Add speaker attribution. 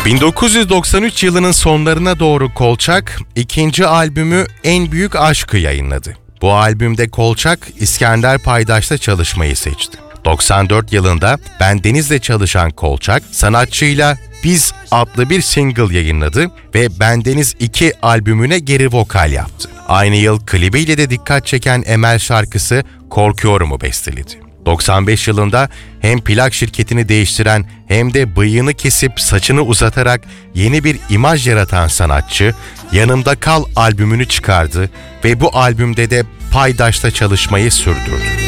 Speaker 1: 1993 yılının sonlarına doğru Kolçak, ikinci albümü En Büyük Aşk'ı yayınladı. Bu albümde Kolçak, İskender Paydaş'la çalışmayı seçti. 94 yılında Bendeniz'le çalışan Kolçak, sanatçıyla Biz adlı bir single yayınladı ve Bendeniz 2 albümüne geri vokal yaptı. Aynı yıl klibiyle de dikkat çeken Emel şarkısı Korkuyorum'u besteledi. 95 yılında hem plak şirketini değiştiren hem de bıyığını kesip saçını uzatarak yeni bir imaj yaratan sanatçı, Yanımda Kal albümünü çıkardı ve bu albümde de Paydaş'la çalışmayı sürdürdü.